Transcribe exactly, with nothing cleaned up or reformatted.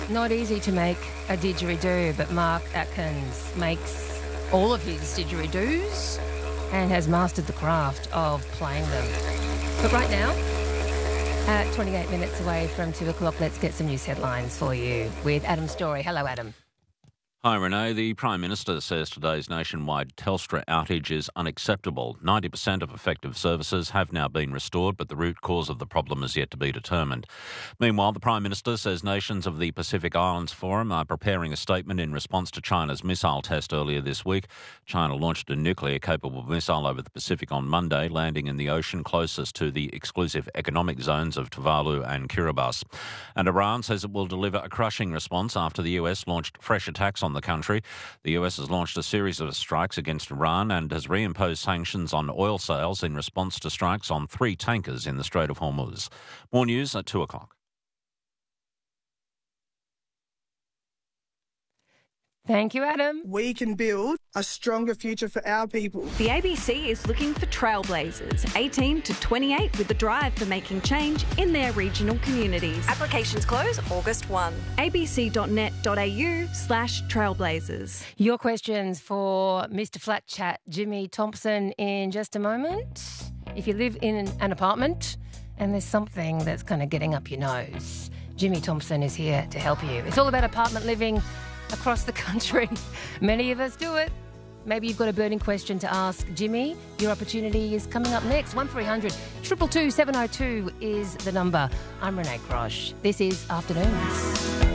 Not easy to make a didgeridoo, but Mark Atkins makes all of his didgeridoos and has mastered the craft of playing them. But right now, at twenty-eight minutes away from two o'clock, let's get some news headlines for you with Adam Story. Hello, Adam. Hi, Renee. The Prime Minister says today's nationwide Telstra outage is unacceptable. ninety percent of effective services have now been restored, but the root cause of the problem is yet to be determined. Meanwhile, the Prime Minister says nations of the Pacific Islands Forum are preparing a statement in response to China's missile test earlier this week. China launched a nuclear-capable missile over the Pacific on Monday, landing in the ocean closest to the exclusive economic zones of Tuvalu and Kiribati. And Iran says it will deliver a crushing response after the U S launched fresh attacks on the country. The U S has launched a series of strikes against Iran and has reimposed sanctions on oil sales in response to strikes on three tankers in the Strait of Hormuz. More news at two o'clock. Thank you, Adam. We can build a stronger future for our people. The A B C is looking for trailblazers, eighteen to twenty-eight, with the drive for making change in their regional communities. Applications close August first. abc.net.au slash trailblazers. Your questions for Mister Flat Chat Jimmy Thompson in just a moment. If you live in an, an apartment and there's something that's kind of getting up your nose, Jimmy Thompson is here to help you. It's all about apartment living across the country. Many of us do it. Maybe you've got a burning question to ask Jimmy. Your opportunity is coming up next. one three hundred two two two seven oh two is the number. I'm Renee Crosh. This is Afternoons.